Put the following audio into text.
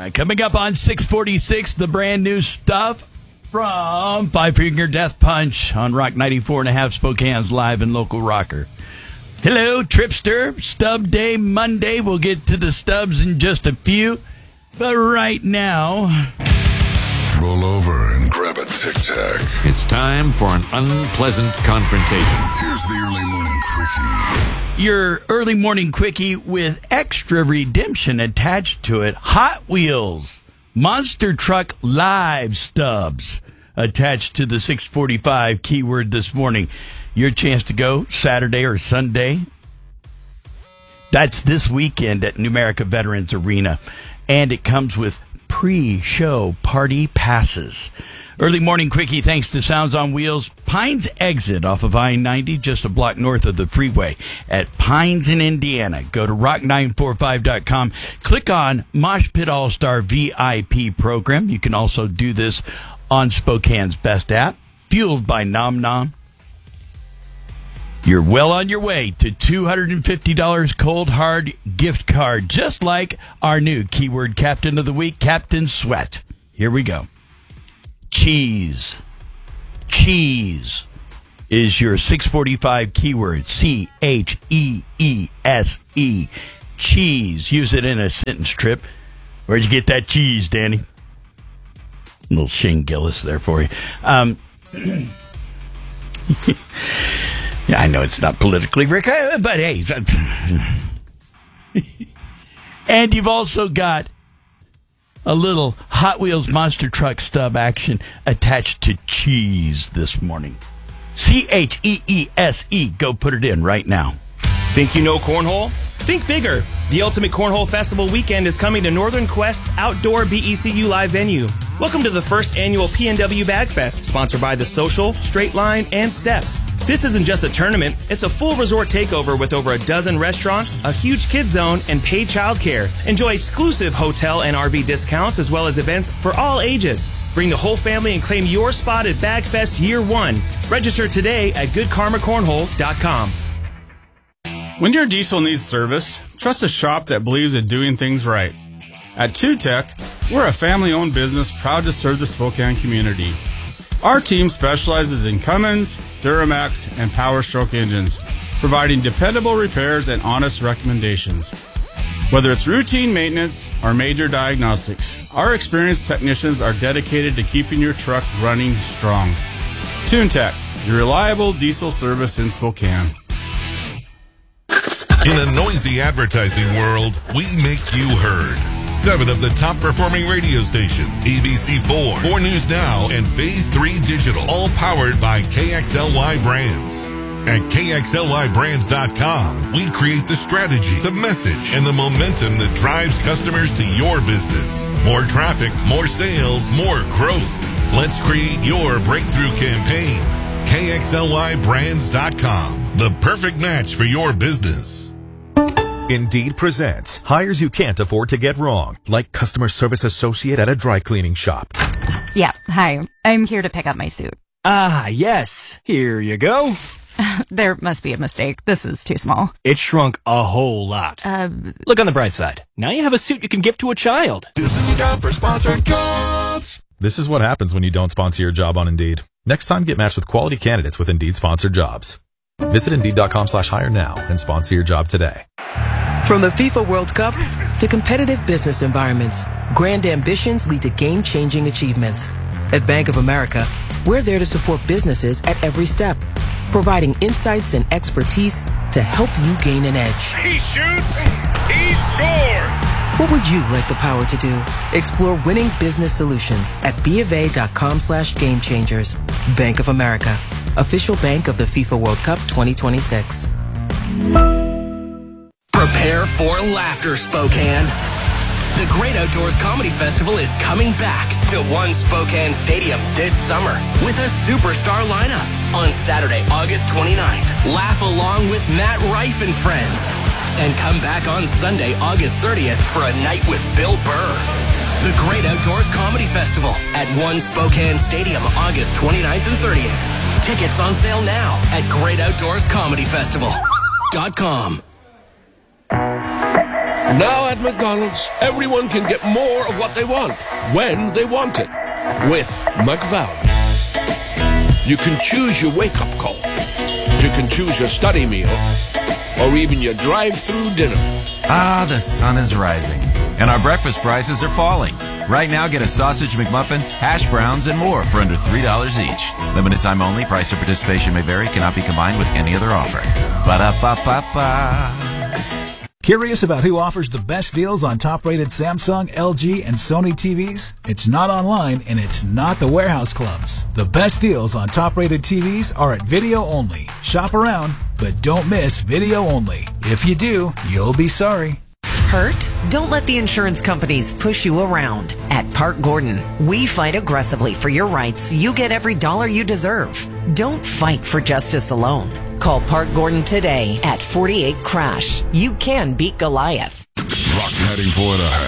Coming up on 646, the brand new stuff from Five Finger Death Punch on Rock 94.5 Spokane's live and local rocker. Hello, Tripster. Stub Day Monday. We'll get to the stubs in just a few. But right now, roll over and grab a Tic Tac. It's time for an unpleasant confrontation. Here's the early morning quickie. your early morning quickie with extra redemption attached to it. Hot Wheels Monster Truck Live stubs attached to the 645 keyword this morning. Your chance to go Saturday or Sunday. That's this weekend at Numerica Veterans Arena. And it comes with pre-show party passes. Early morning quickie thanks to Sounds on Wheels. Pines exit off of I-90, just a block north of the freeway at Pines in Indiana. Go to rock945.com. Click on Mosh Pit All-Star VIP program. You can also do this on Spokane's best app, fueled by Nom Nom. You're well on your way to $250 cold hard gift card, just like our new keyword captain of the week, Captain Sweat. Here we go. Cheese. Cheese is your 645 keyword. C-H-E-E-S-E. Cheese. Use it in a sentence trip. Where'd you get that cheese, Danny? A little Shane Gillis there for you. Yeah, I know it's not politically correct, but hey. And you've also got a little Hot Wheels Monster Truck stub action attached to cheese this morning. C-H-E-E-S-E. Go put it in right now. Think you know cornhole? Think bigger. The Ultimate Cornhole Festival weekend is coming to Northern Quest's outdoor BECU live venue. Welcome to the first annual PNW Bag Fest, sponsored by The Social, Straight Line, and Steps. This isn't just a tournament, it's a full resort takeover with over a dozen restaurants, a huge kids zone, and paid childcare. Enjoy exclusive hotel and RV discounts as well as events for all ages. Bring the whole family and claim your spot at BagFest Year 1. Register today at goodkarmacornhole.com. When your diesel needs service, trust a shop that believes in doing things right. At 2Tech, we're a family-owned business proud to serve the Spokane community. Our team specializes in Cummins, Duramax, and Power Stroke engines, providing dependable repairs and honest recommendations. Whether it's routine maintenance or major diagnostics, our experienced technicians are dedicated to keeping your truck running strong. TuneTech, your reliable diesel service in Spokane. In a noisy advertising world, we make you heard. 7 of the top performing radio stations, ABC4, 4 News Now, and Phase 3 Digital, all powered by KXLY Brands. At KXLYBrands.com, we create the strategy, the message, and the momentum that drives customers to your business. More traffic, more sales, more growth. Let's create your breakthrough campaign. KXLYBrands.com, the perfect match for your business. Indeed presents hires you can't afford to get wrong, like customer service associate at a dry cleaning shop. Yeah, hi. I'm here to pick up my suit. Ah, yes. Here you go. There must be a mistake. This is too small. It shrunk a whole lot. Look on the bright side. Now you have a suit you can give to a child. This is your job for sponsored jobs. This is what happens when you don't sponsor your job on Indeed. Next time, get matched with quality candidates with Indeed sponsored jobs. Visit Indeed.com/hire now and sponsor your job today. From the FIFA World Cup to competitive business environments, grand ambitions lead to game-changing achievements. At Bank of America, we're there to support businesses at every step, providing insights and expertise to help you gain an edge. He shoots, he scores! What would you like the power to do? Explore winning business solutions at BofA.com/gamechangers. Bank of America, official bank of the FIFA World Cup 2026. Prepare for laughter, Spokane. The Great Outdoors Comedy Festival is coming back to One Spokane Stadium this summer with a superstar lineup. On Saturday, August 29th, laugh along with Matt Rife and friends. And come back on Sunday, August 30th for a night with Bill Burr. The Great Outdoors Comedy Festival at One Spokane Stadium, August 29th and 30th. Tickets on sale now at greatoutdoorscomedyfestival.com. Now at McDonald's, everyone can get more of what they want, when they want it, with McValue. You can choose your wake-up call. You can choose your study meal, or even your drive-through dinner. Ah, the sun is rising, and our breakfast prices are falling. Right now, get a sausage McMuffin, hash browns, and more for under $3 each. Limited time only. Price or participation may vary. Cannot be combined with any other offer. Ba-da-ba-ba-ba. Curious about who offers the best deals on top-rated Samsung, LG, and Sony TVs? It's not online, and it's not the warehouse clubs. The best deals on top-rated TVs are at Video Only. Shop around, but don't miss Video Only. If you do, you'll be sorry. Hurt? Don't let the insurance companies push you around. At Park Gordon, we fight aggressively for your rights so you get every dollar you deserve. Don't fight for justice alone. Call Park Gordon today at 48 Crash. You can beat Goliath. Rock heading for the